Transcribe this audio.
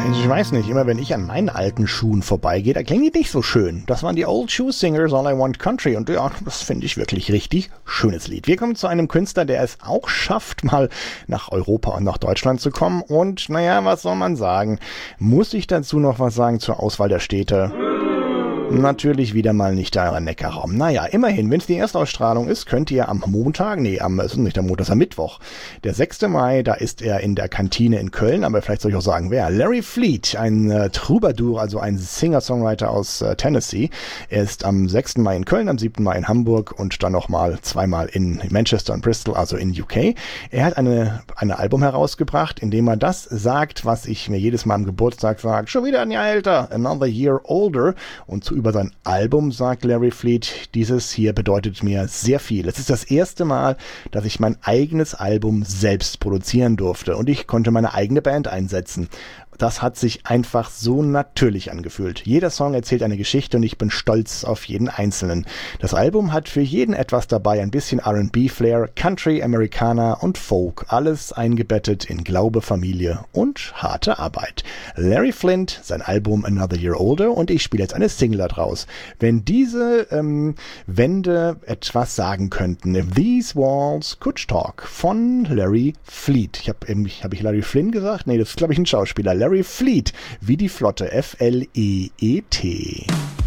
Ich weiß nicht, immer wenn ich an meinen alten Schuhen vorbeigehe, da klingen die nicht so schön. Das waren die Old Shoe Singers, All I Want Country. Und ja, das finde ich wirklich richtig schönes Lied. Wir kommen zu einem Künstler, der es auch schafft, mal nach Europa und nach Deutschland zu kommen. Und naja, was soll man sagen? Muss ich dazu noch was sagen zur Auswahl der Städte? Natürlich wieder mal nicht der Neckarraum. Naja, immerhin, wenn es die Erstausstrahlung ist, könnt ihr am Montag, es ist nicht der Montag, es ist am Mittwoch, der 6. Mai, da ist er in der Kantine in Köln, aber vielleicht soll ich auch sagen, wer? Larry Fleet, ein Troubadour, also ein Singer-Songwriter aus Tennessee. Er ist am 6. Mai in Köln, am 7. Mai in Hamburg und dann nochmal zweimal in Manchester und Bristol, also in UK. Er hat eine Album herausgebracht, in dem er das sagt, was ich mir jedes Mal am Geburtstag sage, schon wieder ein Jahr älter, another year older. Und über sein Album sagt Larry Fleet, dieses hier bedeutet mir sehr viel. Es ist das erste Mal, dass ich mein eigenes Album selbst produzieren durfte und ich konnte meine eigene Band einsetzen. Das hat sich einfach so natürlich angefühlt. Jeder Song erzählt eine Geschichte und ich bin stolz auf jeden einzelnen. Das Album hat für jeden etwas dabei, ein bisschen R&B-Flair, Country, Americana und Folk. Alles eingebettet in Glaube, Familie und harte Arbeit. Larry Flynt, sein Album Another Year Older und ich spiele jetzt eine Single daraus. Wenn diese Wände etwas sagen könnten, If These Walls Could Talk von Larry Fleet. Hab ich Larry Flynn gesagt? Nee, das ist glaube ich ein Schauspieler. Larry Fleet, wie die Flotte, F-L-E-E-T.